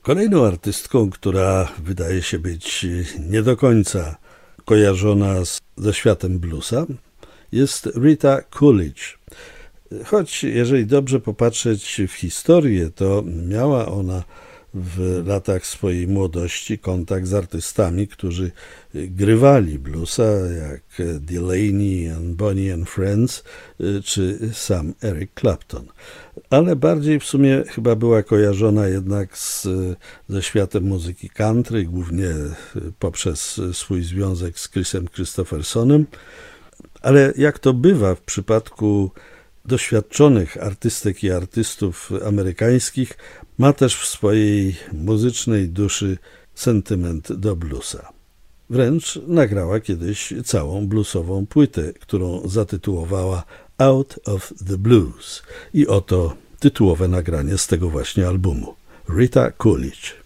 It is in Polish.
Kolejną artystką, która wydaje się być nie do końca kojarzona ze światem bluesa, jest Rita Coolidge. Choć jeżeli dobrze popatrzeć w historię, to miała ona w latach swojej młodości kontakt z artystami, którzy grywali bluesa, jak Delaney and Bonnie and Friends, czy sam Eric Clapton. Ale bardziej w sumie chyba była kojarzona jednak ze światem muzyki country, głównie poprzez swój związek z Chrisem Christophersonem. Ale jak to bywa w przypadku doświadczonych artystek i artystów amerykańskich, ma też w swojej muzycznej duszy sentyment do bluesa. Wręcz nagrała kiedyś całą bluesową płytę, którą zatytułowała Out of the Blues. I oto tytułowe nagranie z tego właśnie albumu. Rita Coolidge.